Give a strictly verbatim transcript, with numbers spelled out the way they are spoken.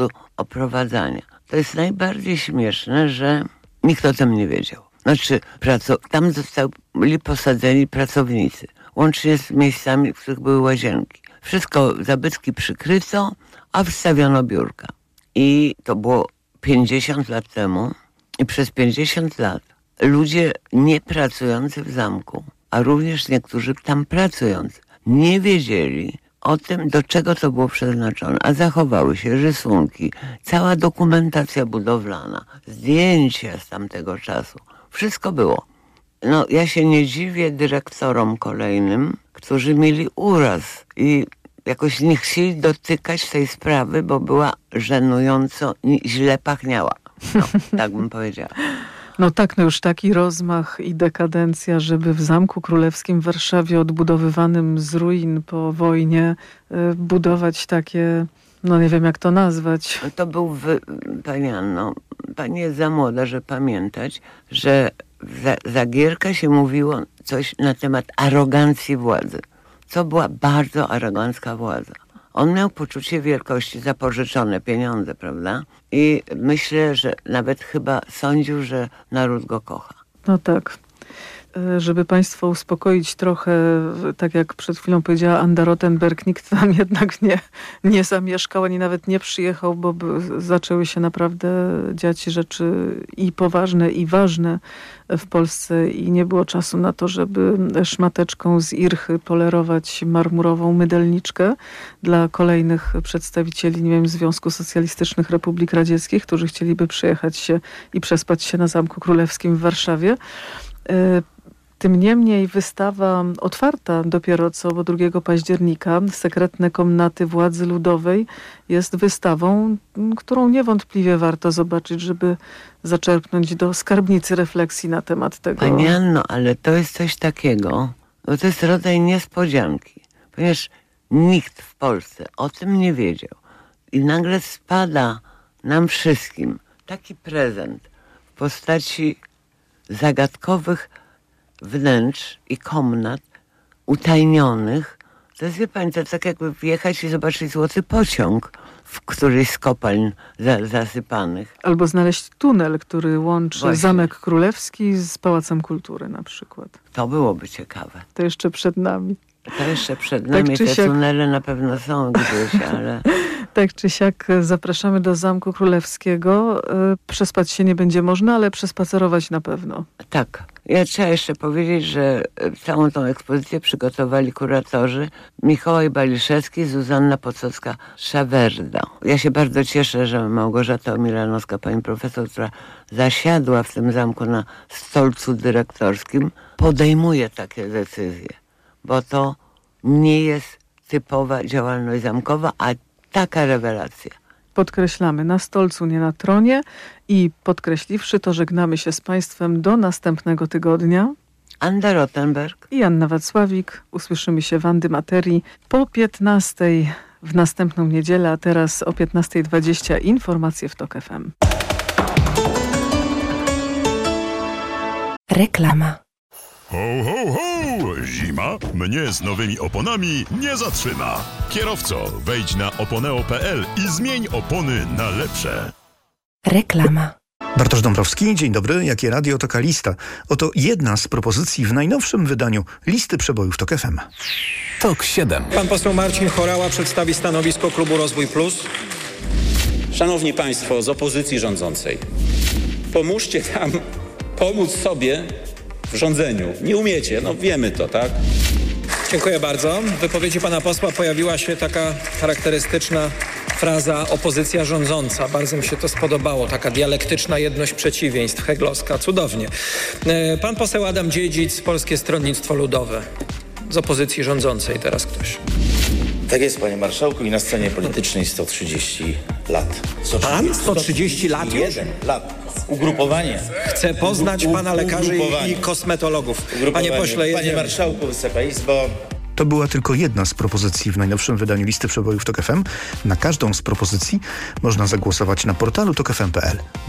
procesu oprowadzania. To jest najbardziej śmieszne, że nikt o tym nie wiedział. Znaczy, praco- tam zostali posadzeni pracownicy, łącznie z miejscami, w których były łazienki. Wszystko, zabytki przykryto, a wstawiono biurka. I to było pięćdziesiąt lat temu i przez pięćdziesiąt lat ludzie nie pracujący w zamku, a również niektórzy tam pracujący, nie wiedzieli o tym, do czego to było przeznaczone, a zachowały się rysunki, cała dokumentacja budowlana, zdjęcia z tamtego czasu. Wszystko było. No, ja się nie dziwię dyrektorom kolejnym, którzy mieli uraz i jakoś nie chcieli dotykać tej sprawy, bo była żenująco źle pachniała. No, tak bym powiedziała. No tak, no już taki rozmach i dekadencja, żeby w Zamku Królewskim w Warszawie odbudowywanym z ruin po wojnie y, budować takie, no nie wiem jak to nazwać. To był, wy... Pani Anno, pani jest za młoda, żeby pamiętać, że za, za Gierka się mówiło coś na temat arogancji władzy. Co była bardzo arogancka władza. On miał poczucie wielkości za pożyczone pieniądze, prawda? I myślę, że nawet chyba sądził, że naród go kocha. No tak. Żeby państwa uspokoić trochę, tak jak przed chwilą powiedziała Anda Rottenberg, nikt tam jednak nie, nie zamieszkał, ani nawet nie przyjechał, bo zaczęły się naprawdę dziać rzeczy i poważne, i ważne w Polsce i nie było czasu na to, żeby szmateczką z irchy polerować marmurową mydelniczkę dla kolejnych przedstawicieli, nie wiem, Związku Socjalistycznych Republik Radzieckich, którzy chcieliby przyjechać się i przespać się na Zamku Królewskim w Warszawie. Tym niemniej wystawa otwarta dopiero co, bo drugiego października, Sekretne komnaty władzy ludowej, jest wystawą, którą niewątpliwie warto zobaczyć, żeby zaczerpnąć do skarbnicy refleksji na temat tego. Pani Anno, ale to jest coś takiego, bo to jest rodzaj niespodzianki, ponieważ nikt w Polsce o tym nie wiedział. I nagle spada nam wszystkim taki prezent w postaci zagadkowych wnętrz i komnat utajnionych. To jest, wie pani, to tak jakby wjechać i zobaczyć złoty pociąg w którejś z kopalń za, zasypanych. Albo znaleźć tunel, który łączy Właśnie. Zamek Królewski z Pałacem Kultury na przykład. To byłoby ciekawe. To jeszcze przed nami. To jeszcze przed nami, tak, te siak... tunele na pewno są gdzieś, ale... Tak czy siak zapraszamy do Zamku Królewskiego. Przespać się nie będzie można, ale przespacerować na pewno. Tak. Ja trzeba jeszcze powiedzieć, że całą tą ekspozycję przygotowali kuratorzy Mikołaj Baliszewski, Zuzanna Pococka-Szawerda. Ja się bardzo cieszę, że Małgorzata Omilanowska, pani profesor, która zasiadła w tym zamku na stolcu dyrektorskim, podejmuje takie decyzje, bo to nie jest typowa działalność zamkowa, a taka rewelacja. Podkreślamy, na stolcu, nie na tronie i podkreśliwszy to, żegnamy się z państwem do następnego tygodnia. Anda Rottenberg i Anna Wacławik. Usłyszymy się w Andy Materii po piętnastej w następną niedzielę, a teraz o piętnasta dwadzieścia informacje w TOK F M. Reklama. Ho, ho, ho! Zima mnie z nowymi oponami nie zatrzyma. Kierowco, wejdź na oponeo kropka p l i zmień opony na lepsze. Reklama. Bartosz Dąbrowski, dzień dobry. Jakie radio, taka lista. Oto jedna z propozycji w najnowszym wydaniu listy przebojów TOK F M. TOK siedem. Pan poseł Marcin Horała przedstawi stanowisko klubu Rozwój Plus. Szanowni Państwo z opozycji rządzącej, pomóżcie nam pomóc sobie w rządzeniu. Nie umiecie, no wiemy to, tak? Dziękuję bardzo. W wypowiedzi pana posła pojawiła się taka charakterystyczna fraza opozycja rządząca. Bardzo mi się to spodobało. Taka dialektyczna jedność przeciwieństw, heglowska. Cudownie. Pan poseł Adam Dziedzic, Polskie Stronnictwo Ludowe. Z opozycji rządzącej teraz ktoś. Tak jest, panie marszałku, i na scenie politycznej sto trzydzieści lat. Pan? sto trzydzieści lat już? Jeden lat. Ugrupowanie. Chcę poznać U, u, pana lekarzy i, i kosmetologów. Panie pośle, jedziemy. Panie marszałku, Wysoka Izbo. To była tylko jedna z propozycji w najnowszym wydaniu listy przebojów TOK F M. Na każdą z propozycji można zagłosować na portalu tok f m kropka p l.